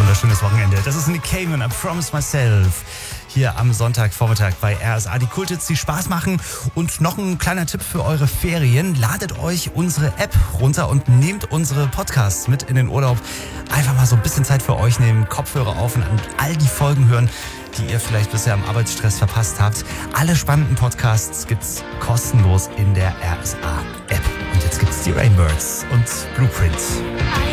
wunderschönes Wochenende. Das ist Nick Cave und I Promise Myself. Hier am Sonntagvormittag bei RSA. Die Kulthits, die Spaß machen. Und noch ein kleiner Tipp für eure Ferien. Ladet euch unsere App runter und nehmt unsere Podcasts mit in den Urlaub. Einfach mal so ein bisschen Zeit für euch nehmen, Kopfhörer auf und all die Folgen hören, die ihr vielleicht bisher am Arbeitsstress verpasst habt. Alle spannenden Podcasts gibt's kostenlos in der RSA-App. Und jetzt gibt's die Rainbirds und Blueprint.